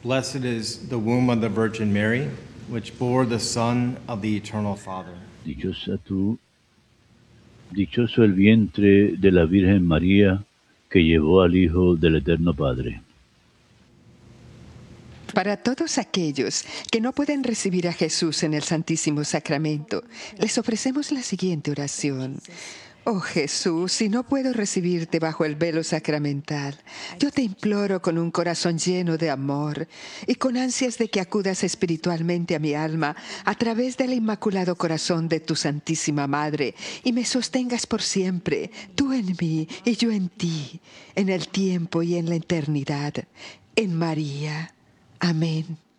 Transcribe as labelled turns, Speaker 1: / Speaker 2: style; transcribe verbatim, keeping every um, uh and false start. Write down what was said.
Speaker 1: Blessed is the womb of the Virgin Mary, which bore the Son of the Eternal Father.
Speaker 2: Dichosa tú, dichoso el vientre de la Virgen María, que llevó al Hijo del Eterno Padre.
Speaker 3: Para todos aquellos que no pueden recibir a Jesús en el Santísimo Sacramento, les ofrecemos la siguiente oración. Oh Jesús, si no puedo recibirte bajo el velo sacramental, yo te imploro con un corazón lleno de amor y con ansias de que acudas espiritualmente a mi alma a través del Inmaculado Corazón de tu Santísima Madre y me sostengas por siempre, tú en mí y yo en ti, en el tiempo y en la eternidad, en María. Amén.